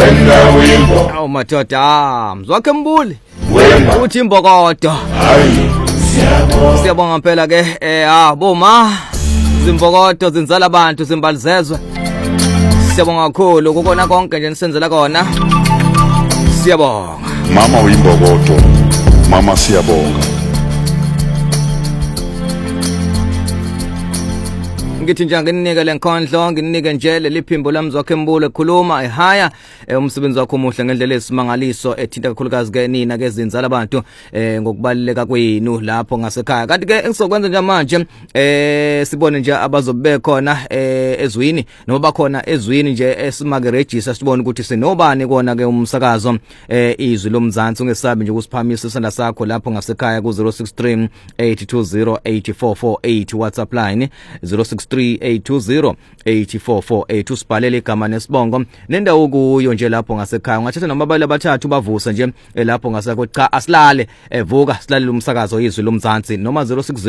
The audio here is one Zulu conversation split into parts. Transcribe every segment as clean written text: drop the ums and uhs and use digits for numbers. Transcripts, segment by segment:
Awu madoda mzwakhe mbuli uthi imbokodo siyabonga phela ke boma zimbokodo zinzala abantu zimbalizezwe siyabonga kakhulu kokona konke nje nisenzela kona siyabonga mama uyimbokodo mama siyabonga ngithi nje nginike lenkondlo nginike nje leliphimbo lamzwakhe mbule ekhuluma ehaya umsebenzi wakho omuhle ngendlela esimangaliso ethinta kakhulukazi ke nina ke zinzala abantu ngokubaleka kwenu lapho ngasekhaya kanti ke engizokwenza nje manje sibone nje abazobe khona ezwini noma bakhona ezwini nje esimake register sibone ukuthi sinobani kona ke umsakazo izwi lomzansi ungesabi nje ukusiphamisa isandla sakho lapho ngasekhaya ku 063 820 8448 WhatsApp line 063820844 usibhalele igama nesibongo nendawo kuyo nje lapho ngasekhaya ungathatha noma abale abathathu bavusa nje lapho ngasekho cha asilale vuka silale umsakazo izwi lomzansi noma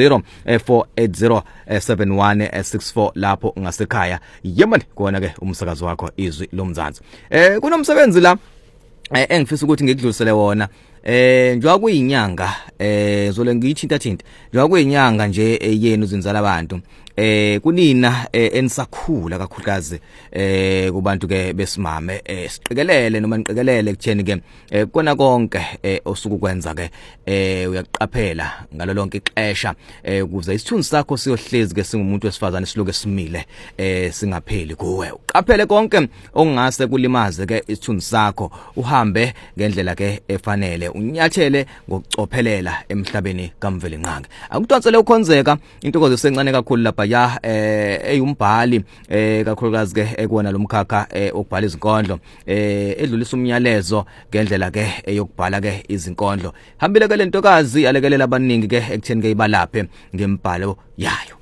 06048071164 lapho ngasekhaya yemani kona ke umsakazo wakho izwi lomzansi kunomsebenzi la engifisa ukuthi ngikudlulisele wona njengoba kuyinyanga zole ngiyithinta thinta njengoba kuyinyanga nje yenu zinzala abantu kunina enisakhula kakhulukazi kubantu ke besimame siqikelele noma niqikelele kutheni ke kona konke osuku kwenza ke uyaqaphela ngalo lonke ixesha ukuze isithunzi sakho siyohlezi ke singumuntu wesifazane siloke simile singapheli kuwe uqaphele konke okungase kulimaze ke isithunzi sakho uhambe ngendlela ke efanele unyathele ngokucophelela emhlabeni kaMveli Nqangi akudonsele ukhonzeka intokozo sencane kakhulu lapha ya eyumbhali kakhulukazi ke ekona lomkhakha okubhala izinkondlo edlulisa umyalezo ngendlela ke eyokubhala ke izinkondlo hambile ke lentokazi alekelela abaningi ke ekutheni ke ibalaphe ngembhalo yayo